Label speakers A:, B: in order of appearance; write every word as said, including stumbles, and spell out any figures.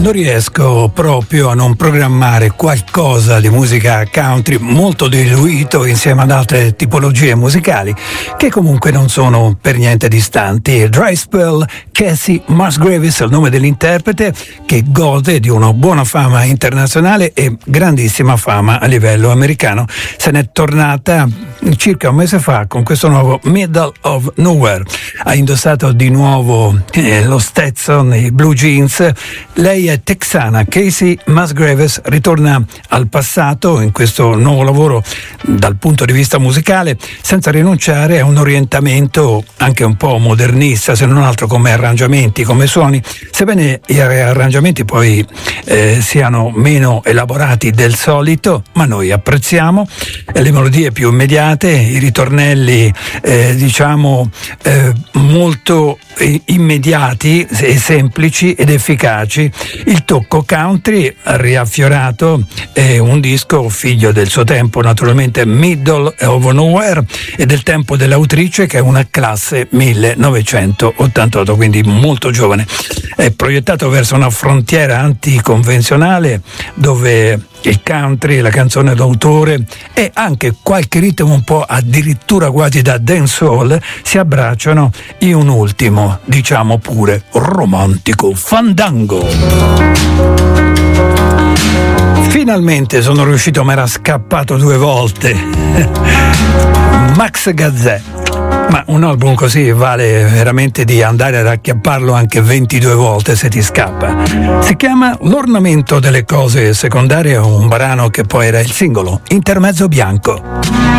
A: non riesco proprio a non programmare qualcosa di musica country molto diluito insieme ad altre tipologie musicali che comunque non sono per niente distanti. Dry Spell, Cassie Musgraves è il nome dell'interprete, che gode di una buona fama internazionale e grandissima fama a livello americano. Se n'è tornata circa un mese fa con questo nuovo Middle of Nowhere. Ha indossato di nuovo eh, lo Stetson, i blue jeans. Lei è texana. Cassie Musgraves ritorna al passato in questo nuovo lavoro dal punto di vista musicale, senza rinunciare a un orientamento anche un po' modernista, se non altro come arrangiamenti, come suoni, sebbene gli arrangiamenti poi eh, siano meno elaborati del solito, ma noi apprezziamo le melodie più immediate, i ritornelli eh, diciamo eh, molto eh, immediati e semplici ed efficaci. Il tocco country ha riaffiorato eh, un disco figlio del suo tempo, naturalmente Middle of Nowhere, e del tempo dell'autrice, che è una classe millenovecentottantotto, quindi molto giovane. È proiettato verso una frontiera anticonvenzionale dove il country, la canzone d'autore e anche qualche ritmo un po' addirittura quasi da dancehall si abbracciano in un ultimo, diciamo pure, romantico fandango. Finalmente sono riuscito, ma era scappato due volte. Max Gazzè. Ma un album così vale veramente di andare ad acchiapparlo anche ventidue volte se ti scappa. Si chiama L'ornamento delle cose secondarie, un brano che poi era il singolo Intermezzo bianco.